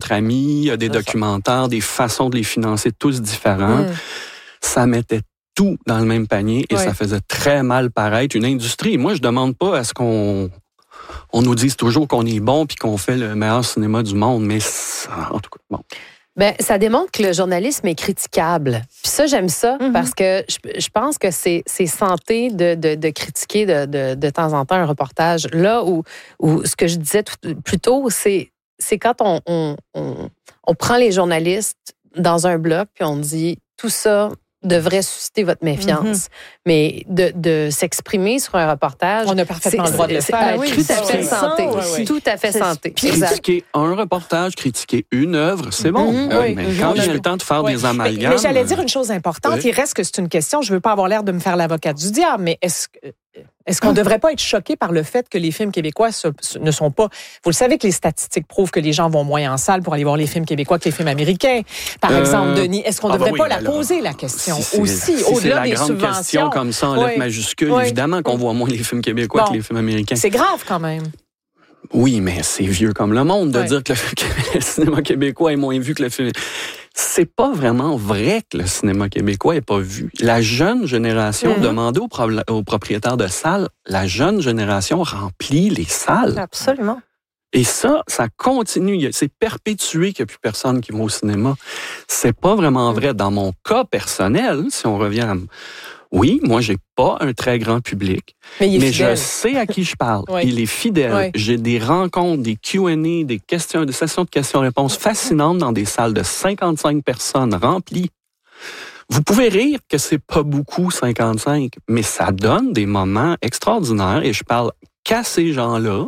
entre amis, il y a des documentaires, des façons de les financer, tous différents. Ça mettait tout dans le même panier et ça faisait très mal paraître une industrie. Moi, je demande pas à ce qu'on nous dise toujours qu'on est bon puis qu'on fait le meilleur cinéma du monde, mais en tout cas, bon. Ben, ça démontre que le journalisme est critiquable. Puis ça, j'aime ça parce que je pense que c'est santé de critiquer de temps en temps un reportage. Là où ce que je disais plus tôt, c'est quand on prend les journalistes dans un bloc puis on dit tout ça devrait susciter votre méfiance. Mais de s'exprimer sur un reportage... On a parfaitement le droit de le faire. Tout à fait santé. Tout à fait santé. Critiquer un reportage, critiquer une œuvre, c'est bon. Mais quand j'ai le temps de faire des amalgames... Mais j'allais dire une chose importante. Il reste que c'est une question. Je ne veux pas avoir l'air de me faire l'avocate du diable, mais est-ce qu'on ne devrait pas être choqué par le fait que les films québécois ne sont pas... Vous le savez que les statistiques prouvent que les gens vont moins en salle pour aller voir les films québécois que les films américains. Par exemple, Denis, est-ce qu'on ne devrait pas la poser, la question, aussi, au-delà des subventions? C'est la grande question comme ça, en lettres majuscules. Évidemment qu'on voit moins les films québécois que les films américains. C'est grave, quand même. Oui, mais c'est vieux comme le monde de dire que le cinéma québécois est moins vu que le film... C'est pas vraiment vrai que le cinéma québécois est pas vu. La jeune génération, demandez aux propriétaires de salles, la jeune génération remplit les salles. Absolument. Et ça continue. C'est perpétué qu'il n'y a plus personne qui va au cinéma. C'est pas vraiment vrai. Dans mon cas personnel, si on revient à... Oui, moi, j'ai pas un très grand public, mais je sais à qui je parle. Il est fidèle. J'ai des rencontres, des Q&A, des sessions de questions-réponses fascinantes dans des salles de 55 personnes remplies. Vous pouvez rire que c'est pas beaucoup, 55, mais ça donne des moments extraordinaires et je parle qu'à ces gens-là.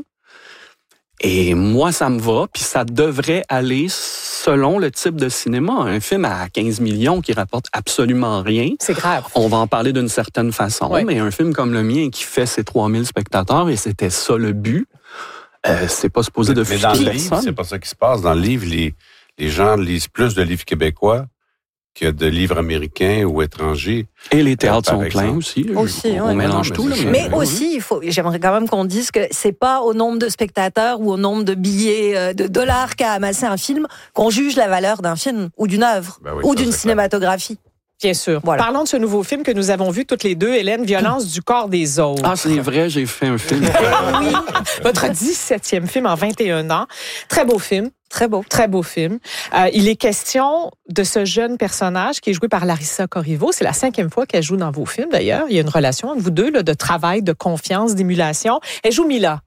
Et moi, ça me va, puis ça devrait aller selon le type de cinéma. Un film à 15 millions qui rapporte absolument rien. C'est grave. On va en parler d'une certaine façon, mais un film comme le mien qui fait ses 3000 spectateurs, et c'était ça le but, c'est pas supposé de ficher personne. Mais dans le livre, c'est pas ça qui se passe. Dans le livre, les gens lisent plus de livres québécois que de livres américains ou étrangers. Et les théâtres sont pleins aussi. On mélange tout. Mais aussi, j'aimerais quand même qu'on dise que c'est pas au nombre de spectateurs ou au nombre de billets de dollars qu'a amassé un film qu'on juge la valeur d'un film ou d'une œuvre ou d'une cinématographie. Bien sûr. Voilà. Parlons de ce nouveau film que nous avons vu toutes les deux, Hélène, Violence du corps des autres. Ah, c'est vrai, j'ai fait un film. Oui, votre 17e film en 21 ans. Très beau film. Très beau film. Il est question de ce jeune personnage qui est joué par Larissa Corriveau. C'est la 5e fois qu'elle joue dans vos films, d'ailleurs. Il y a une relation entre vous deux, là, de travail, de confiance, d'émulation. Elle joue Mila.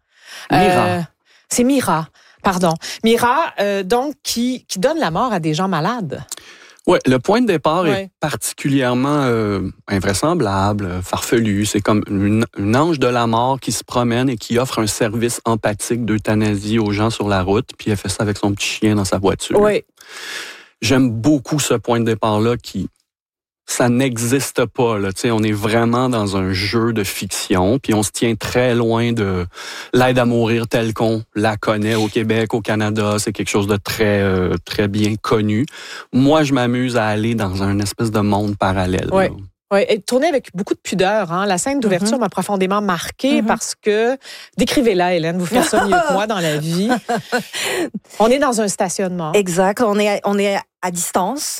C'est Mira, pardon. Mira, donc, qui donne la mort à des gens malades. Oui, le point de départ est particulièrement invraisemblable, farfelu. C'est comme une ange de la mort qui se promène et qui offre un service empathique d'euthanasie aux gens sur la route, puis elle fait ça avec son petit chien dans sa voiture. Oui. J'aime beaucoup ce point de départ-là ça n'existe pas, là. Tu sais, on est vraiment dans un jeu de fiction, puis on se tient très loin de l'aide à mourir telle qu'on la connaît au Québec, au Canada. C'est quelque chose de très, très bien connu. Moi, je m'amuse à aller dans un espèce de monde parallèle. Oui. Oui, et tourné avec beaucoup de pudeur. Hein. La scène d'ouverture m'a profondément marquée parce que... Décrivez-la, Hélène, vous faites ça mieux que moi dans la vie. On est dans un stationnement. Exact, on est à distance.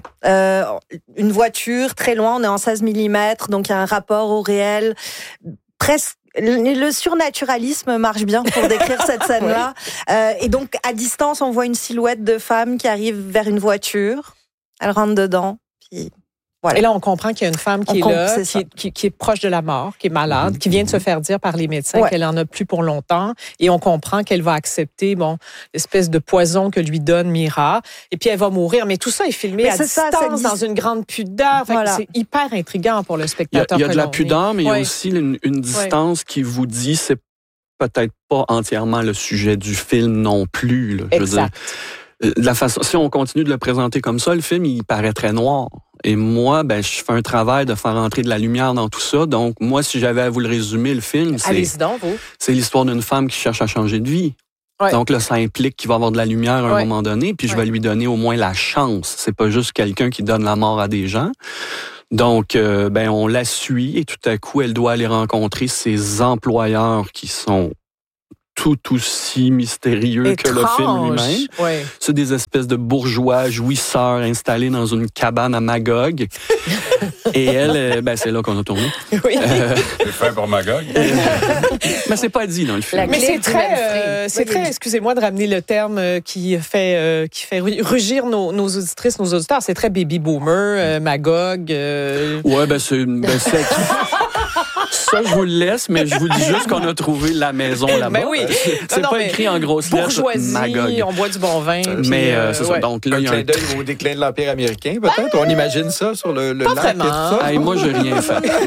Une voiture, très loin, on est en 16 mm, donc il y a un rapport au réel. Presque, le surnaturalisme marche bien pour décrire cette scène-là. Et donc, à distance, on voit une silhouette de femme qui arrive vers une voiture. Elle rentre dedans, puis... Voilà. Et là, on comprend qu'il y a une femme qui est là, qui est proche de la mort, qui est malade, qui vient de se faire dire par les médecins qu'elle en a plus pour longtemps. Et on comprend qu'elle va accepter, l'espèce de poison que lui donne Mira. Et puis, elle va mourir. Mais tout ça est filmé à distance, dans une grande pudeur. Voilà. C'est hyper intriguant pour le spectateur. Il y a de la pudeur, mais il y a aussi une distance qui vous dit c'est peut-être pas entièrement le sujet du film non plus. Là, je veux dire. La façon, si on continue de le présenter comme ça, le film, il paraît très noir. Et moi, je fais un travail de faire entrer de la lumière dans tout ça. Donc, moi, si j'avais à vous le résumer, le film, c'est l'histoire d'une femme qui cherche à changer de vie. Ouais. Donc là, ça implique qu'il va avoir de la lumière à un moment donné, puis je vais lui donner au moins la chance. C'est pas juste quelqu'un qui donne la mort à des gens. Donc, on la suit et tout à coup, elle doit aller rencontrer ses employeurs qui sont tout aussi mystérieux que le film lui-même. Oui. C'est des espèces de bourgeois jouisseurs installés dans une cabane à Magog. Et elle, c'est là qu'on a tourné. Oui. C'est fait pour Magog. Mais c'est pas dit dans le film. Mais c'est très, excusez-moi de ramener le terme qui fait rugir nos auditrices, nos auditeurs. C'est très baby boomer, Magog. Ouais, c'est ça, je vous le laisse, mais je vous dis juste qu'on a trouvé la maison là-bas. Ben oui. C'est pas écrit en grosses lettres. Bourgeoisie, on boit du bon vin. Mais c'est ça. Donc là, il y a un clin d'œil au déclin de l'Empire américain, peut-être. On imagine ça sur le lac. Vraiment. Et tout ça. Hey, moi, j'ai rien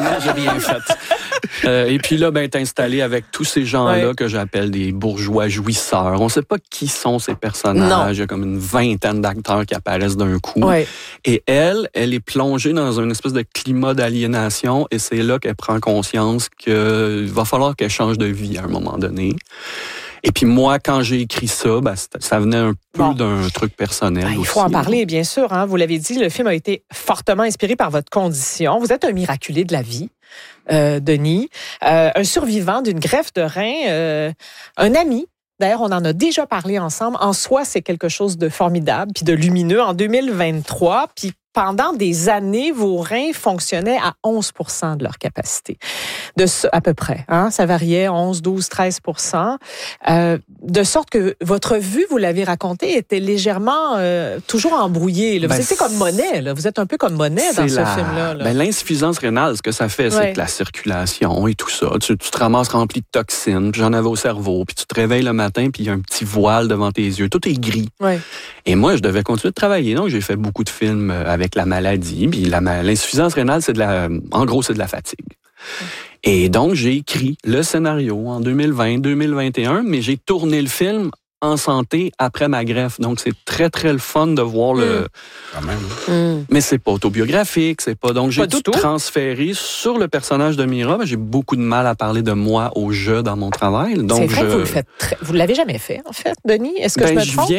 fait. Et puis là, t'es installé avec tous ces gens-là que j'appelle des bourgeois jouisseurs. On sait pas qui sont ces personnages. Non. Il y a comme une vingtaine d'acteurs qui apparaissent d'un coup. Ouais. Et elle est plongée dans une espèce de climat d'aliénation et c'est là qu'elle prend conscience qu'il va falloir qu'elle change de vie à un moment donné. Et puis moi, quand j'ai écrit ça, ça venait un peu d'un truc personnel aussi. Il faut en parler, bien sûr. Hein. Vous l'avez dit, le film a été fortement inspiré par votre condition. Vous êtes un miraculé de la vie, Denis. Un survivant d'une greffe de rein, un ami. D'ailleurs, on en a déjà parlé ensemble. En soi, c'est quelque chose de formidable puis de lumineux. En 2023, puis pendant des années, vos reins fonctionnaient à 11% de leur capacité. À peu près. Hein? Ça variait 11, 12, 13%. De sorte que votre vue, vous l'avez raconté, était légèrement toujours embrouillée. Là. Vous étiez comme Monet. Là. Vous êtes un peu comme Monet dans ce film-là. Là. L'insuffisance rénale, ce que ça fait, c'est que la circulation et tout ça, tu te ramasses rempli de toxines, puis j'en avais au cerveau, puis tu te réveilles le matin, puis il y a un petit voile devant tes yeux. Tout est gris. Ouais. Et moi, je devais continuer de travailler. Donc, j'ai fait beaucoup de films avec la maladie. Puis l'insuffisance rénale, en gros, c'est de la fatigue. Et donc, j'ai écrit le scénario en 2020-2021, mais j'ai tourné le film en santé après ma greffe. Donc, c'est très, très le fun de voir le... Quand même. Mais c'est pas autobiographique, c'est pas... Donc, j'ai tout transféré sur le personnage de Mira. Mais j'ai beaucoup de mal à parler de moi au jeu dans mon travail. Donc, c'est vrai que vous le faites vous l'avez jamais fait, en fait, Denis? Est-ce que je me trompe?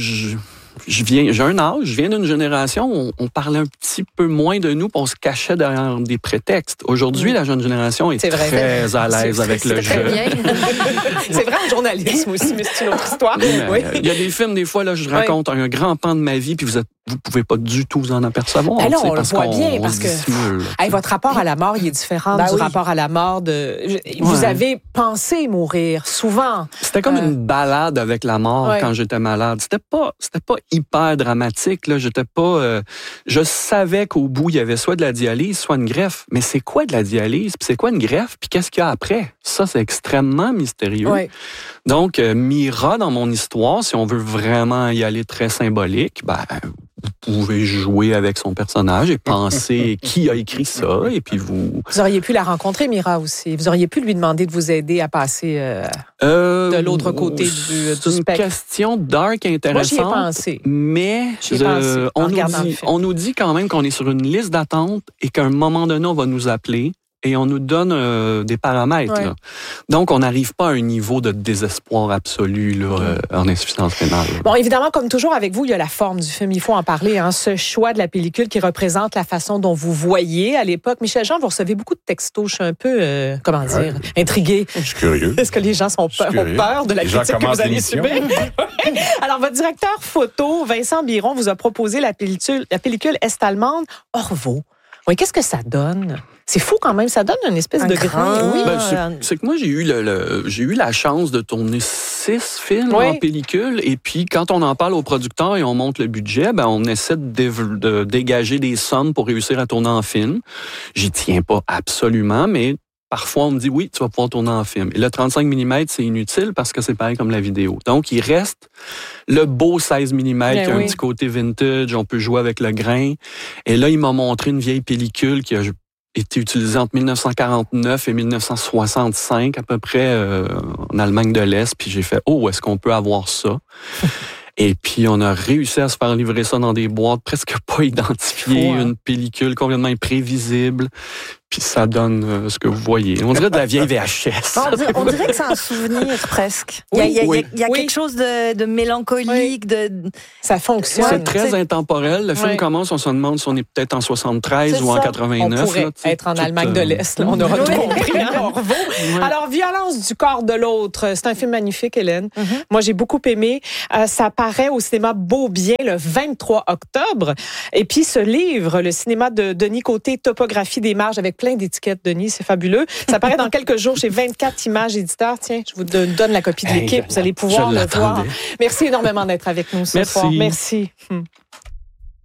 J'ai un âge, je viens d'une génération où on parlait un petit peu moins de nous, puis on se cachait derrière des prétextes. Aujourd'hui, la jeune génération est très à l'aise avec le jeu. C'est vrai en journalisme aussi, mais c'est une autre histoire. Oui. Il y a des films, des fois, là, je raconte un grand pan de ma vie, puis vous pouvez pas du tout vous en apercevoir. Alors, on le voit bien, parce que votre rapport à la mort, il est différent du rapport à la mort de... Vous avez pensé mourir, souvent. C'était comme une balade avec la mort quand j'étais malade. C'était pas hyper dramatique, là. Je savais qu'au bout, il y avait soit de la dialyse, soit une greffe. Mais c'est quoi de la dialyse? Puis c'est quoi une greffe? Puis qu'est-ce qu'il y a après? Ça, c'est extrêmement mystérieux. Oui. Donc, Mira, dans mon histoire, si on veut vraiment y aller très symbolique, vous pouvez jouer avec son personnage et penser qui a écrit ça, et puis vous... Vous auriez pu la rencontrer, Mira, aussi. Vous auriez pu lui demander de vous aider à passer de l'autre côté du spectre. C'est une question dark intéressante. Moi, j'y ai pensé. Mais on nous dit quand même qu'on est sur une liste d'attente et qu'à un moment donné, on va nous appeler. Et on nous donne des paramètres. Là. Donc, on n'arrive pas à un niveau de désespoir absolu là, en insuffisance rénale. Bon, évidemment, comme toujours avec vous, il y a la forme du film. Il faut en parler. Hein, ce choix de la pellicule qui représente la façon dont vous voyez à l'époque. Michel Jean, vous recevez beaucoup de textos. Je suis un peu, intriguée. Je suis curieux. Est-ce que les gens ont peur de la critique que vous allez subir? Alors, votre directeur photo, Vincent Biron, vous a proposé la pellicule est-allemande Orvaux. Oui, qu'est-ce que ça donne? C'est fou quand même, ça donne une espèce de grain. Oui. C'est que moi, j'ai eu la chance de tourner 6 films en pellicule, et puis quand on en parle au producteur et on monte le budget, on essaie de dégager des sommes pour réussir à tourner en film. J'y tiens pas absolument, mais parfois on me dit oui, tu vas pouvoir tourner en film. Et le 35 mm, c'est inutile parce que c'est pareil comme la vidéo. Donc, il reste le beau 16 mm qui a un petit côté vintage, on peut jouer avec le grain. Et là, il m'a montré une vieille pellicule qui a été utilisée entre 1949 et 1965 à peu près en Allemagne de l'Est. Puis j'ai fait, est-ce qu'on peut avoir ça? Et puis, on a réussi à se faire livrer ça dans des boîtes presque pas identifiées, une pellicule complètement imprévisible. puis ça donne ce que vous voyez. On dirait de la vieille VHS. On dirait que c'est un souvenir presque. Il y a quelque chose de mélancolique. Ça fonctionne. C'est très intemporel. Le film commence, on se demande si on est peut-être en 73 ou en 89. On pourrait être en Allemagne de l'Est. Là, on aura tout compris. Alors, Violence du corps de l'autre, c'est un film magnifique, Hélène. Moi, j'ai beaucoup aimé. Ça paraît au cinéma Beaubien le 23 octobre. Et puis, ce livre, le cinéma de Denis Côté, Topographie des marges, avec plein d'étiquettes, Denis, c'est fabuleux. Ça paraît dans quelques jours chez 24 Images Éditeurs. Tiens, je vous donne la copie de l'équipe. Vous allez pouvoir le voir. Merci énormément d'être avec nous ce soir. Merci.